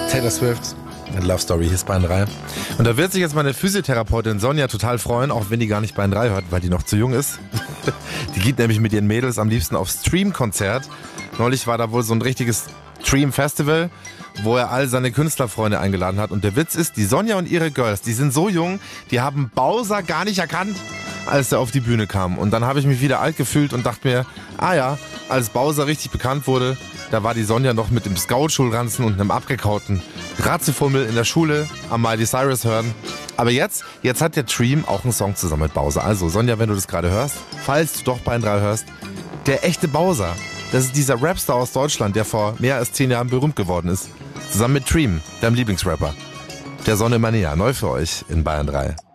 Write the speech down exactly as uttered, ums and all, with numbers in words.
Taylor Swift, Love Story, hier ist Bayern drei. Und da wird sich jetzt meine Physiotherapeutin Sonja total freuen, auch wenn die gar nicht Bayern drei hört, weil die noch zu jung ist. Die geht nämlich mit ihren Mädels am liebsten auf Stream-Konzert. Neulich war da wohl so ein richtiges Stream-Festival, wo er all seine Künstlerfreunde eingeladen hat. Und der Witz ist, die Sonja und ihre Girls, die sind so jung, die haben Bowser gar nicht erkannt, als er auf die Bühne kam. Und dann habe ich mich wieder alt gefühlt und dachte mir, ah ja, als Bowser richtig bekannt wurde, da war die Sonja noch mit dem Scout-Schulranzen und einem abgekauten Ratzefummel in der Schule am Miley Cyrus hören. Aber jetzt, jetzt hat der Dream auch einen Song zusammen mit Bowser. Also Sonja, wenn du das gerade hörst, falls du doch Bayern drei hörst, der echte Bowser, das ist dieser Rapstar aus Deutschland, der vor mehr als zehn Jahren berühmt geworden ist. Zusammen mit Dream, deinem Lieblingsrapper. Der Sonne Mania, neu für euch in Bayern drei.